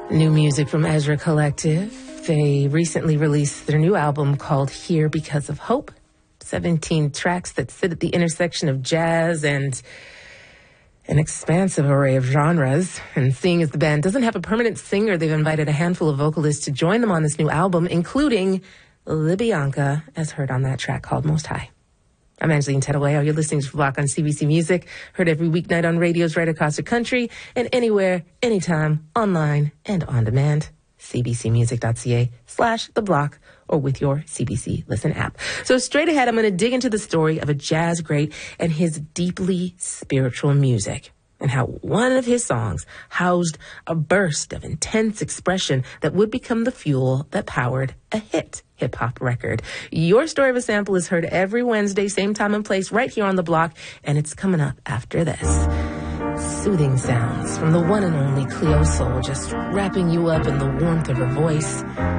New music from Ezra Collective. They recently released their new album called Here Because of Hope. 17 tracks that sit at the intersection of jazz and an expansive array of genres. And seeing as the band doesn't have a permanent singer, they've invited a handful of vocalists to join them on this new album, including Libyanka, as heard on that track called Most High. I'm Angeline Tedaway. You're listening to Block on CBC Music, heard every weeknight on radios right across the country and anywhere, anytime, online and on demand. cbcmusic.ca/The Block or with your CBC Listen app. So straight ahead, I'm going to dig into the story of a jazz great and his deeply spiritual music, and how one of his songs housed a burst of intense expression that would become the fuel that powered a hit hip-hop record. Your Story of a Sample is heard every Wednesday, same time and place, right here on The Block, and it's coming up after this. Soothing sounds from the one and only Cleo Sol, just wrapping you up in the warmth of her voice.